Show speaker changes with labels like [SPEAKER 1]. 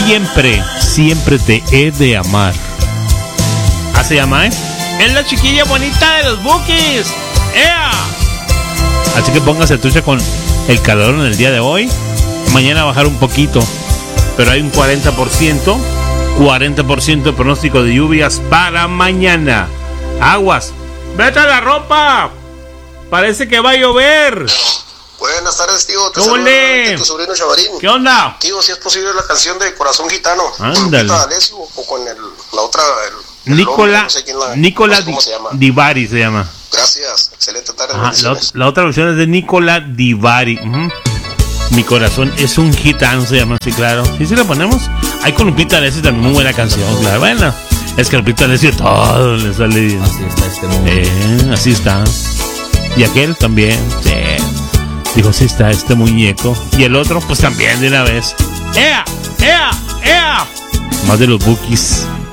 [SPEAKER 1] siempre, siempre te he de amar. ¿Así se llama, Es la chiquilla bonita de los Bukis. ¡Ea! Así que póngase trucha con el calor en el día de hoy. Mañana bajar un poquito, pero hay un 40% de pronóstico de lluvias para mañana. Aguas, vete a la ropa. Parece que va a llover.
[SPEAKER 2] Buenas tardes, tío. Te
[SPEAKER 1] ¿Cómo le?
[SPEAKER 2] tu sobrino Chavarín.
[SPEAKER 1] ¿Qué onda?
[SPEAKER 2] Tío, si es posible la canción de Corazón Gitano.
[SPEAKER 1] Ándale.
[SPEAKER 2] Con Alessio o con la otra.
[SPEAKER 1] Nicola,
[SPEAKER 2] no sé quién
[SPEAKER 1] Nicola
[SPEAKER 2] no sé cómo se llama.
[SPEAKER 1] Divari se llama.
[SPEAKER 2] Gracias, excelente tarde.
[SPEAKER 1] La otra versión es de Nicola Divari. Mi corazón es un gitano, se llama así, claro. ¿Sí la ponemos? Hay con Lupita Alessio también, muy buena canción, claro. Bueno, es que a Lupita Alessio todo le sale bien.
[SPEAKER 3] Así está este mundo.
[SPEAKER 1] Así está. Y aquel también, sí. Dijo, sí está este muñeco. Y el otro, pues también de una vez. ¡Ea! ¡Ea! ¡Ea! Más de los Bukis.